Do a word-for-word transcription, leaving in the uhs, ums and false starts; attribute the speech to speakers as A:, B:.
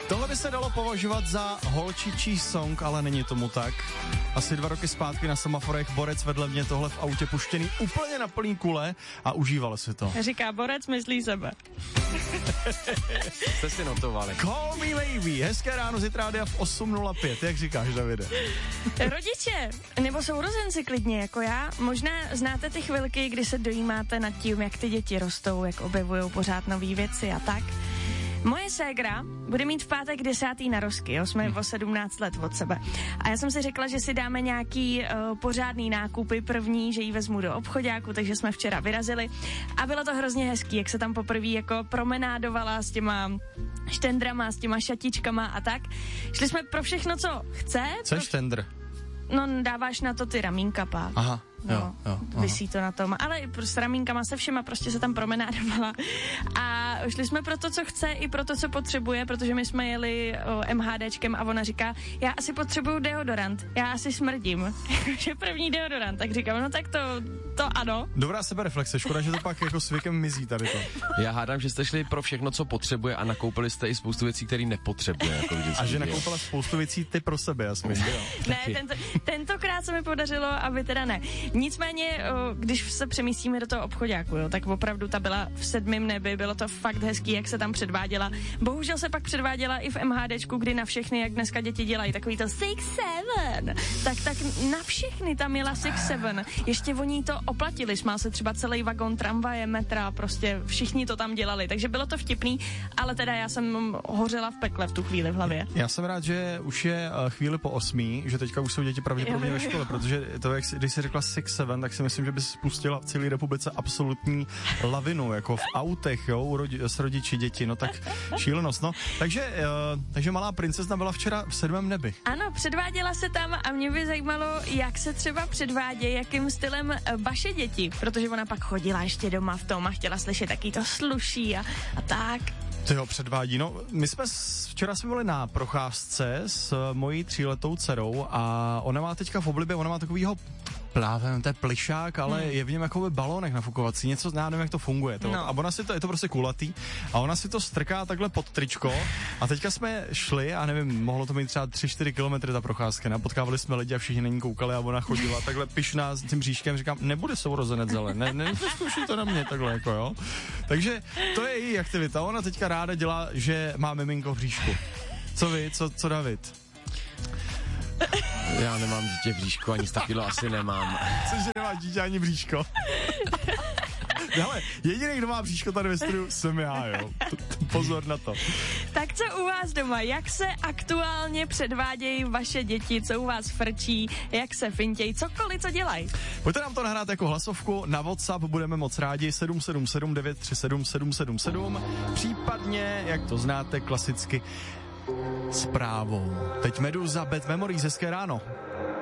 A: Tohle by se dalo považovat za holčičí song, ale není tomu tak. Asi dva roky zpátky na semaforech borec vedle mě tohle v autě puštěný úplně na plný kule a užíval si to.
B: Říká borec, myslí sebe.
C: Jste si notovali.
A: Call me baby, hezké ráno z Rádia v osm nula pět, jak říkáš, Davide?
B: Rodiče, nebo sourozenci klidně, jako já, možná znáte ty chvilky, kdy se dojímáte nad tím, jak ty děti rostou, jak objevují pořád nový věci a tak. Moje ségra bude mít v pátek desátý narozky, jo, jsme o sedmnáct let od sebe. A já jsem si řekla, že si dáme nějaký uh, pořádný nákupy první, že ji vezmu do obchoďáku, takže jsme včera vyrazili. A bylo to hrozně hezký, jak se tam poprvé jako promenádovala s těma štendrama, s těma šatičkama a tak. Šli jsme pro všechno, co chce.
A: Co je
B: pro...
A: štendr?
B: No, dáváš na to ty ramínka pak.
A: Aha.
B: No,
A: jo, jo,
B: visí to na tom, ale s ramínkama se všema prostě se tam promenádovala a šli jsme pro to, co chce i pro to, co potřebuje, protože my jsme jeli o, MHDčkem a ona říká, já asi potřebuju deodorant, já asi smrdím, že první deodorant, tak říkám, no tak to, to ano.
A: Dobrá sebereflexe, škoda, že to pak jako s věkem mizí tady to.
C: Já hádám, že jste šli pro všechno, co potřebuje a nakoupili jste i spoustu věcí, které nepotřebuje. Jako
A: a že nakoupila spoustu věcí ty pro sebe, aspoň.
B: Ne, tento, tentokrát se mi podařilo, aby teda ne. Nicméně, když se přemístíme do toho obchoďáku, jo, tak opravdu ta byla v sedmém nebi, bylo to fakt hezký, jak se tam předváděla. Bohužel se pak předváděla i v MHDčku, kdy na všechny, jak dneska děti dělají, takový to six seven. Tak, tak na všechny tam měla six seven. Ještě oni to oplatili, smál se třeba celý vagon tramvaje, metra, prostě všichni to tam dělali, takže bylo to vtipný, ale teda já jsem hořela v pekle v tu chvíli v hlavě.
A: Já jsem rád, že už je chvíli po osmí, že teďka už jsou děti pravděpodobně ve škole, protože to, jak, když jsi řekla six seven, tak si myslím, že by se spustila v celé republice absolutní lavinu, jako v autech, jo, rodi, s rodiči děti, no tak šílenost, no. Takže, uh, takže malá princezna byla včera v sedmém nebi.
B: Ano, předváděla se tam a mě by zajímalo, jak se třeba předvádějí, jakým stylem vaše děti, protože ona pak chodila ještě doma v tom a chtěla slyšet, jaký to sluší a, a tak.
A: To jo, předvádí. No, my jsme včera jsme byli na procházce s mojí tříletou dcerou a ona má teďka v oblibě, ona má takovýho plávem, to je plišák, ale hmm. je v něm jako balónek nafukovací, něco, já nevím, jak to funguje. To. No. A ona si to, je to prostě kulatý, a ona si to strká takhle pod tričko a teďka jsme šli a nevím, mohlo to mít třeba tři čtyři kilometry ta procházka, ne? Potkávali jsme lidi a všichni na ní koukali a ona chodila takhle pyšná s tím bříškem, říkám, nebude sourozenec zelen, ne, ne, nezkouší to na mě takhle, jako jo. Takže to je její aktivita, ona teďka ráda dělá, že má miminko v bříšku. Co vy, co, co David?
C: Já nemám dítě v bříšku, ani takového asi nemám.
A: Cože nemá dítě ani bříško? Ale jediný, kdo má bříško tady ve studiu, jsem já, jo. Pozor na to.
B: Tak co u vás doma? Jak se aktuálně předvádějí vaše děti? Co u vás frčí? Jak se fintějí? Cokoliv, co dělají?
A: Pojďte nám to nahrát jako hlasovku. Na WhatsApp budeme moc rádi sedm sedm sedm devět tři sedm sedm sedm sedm. Případně, jak to znáte, klasicky zprávou. Teď Meduza, Bad Memories, hezké ráno.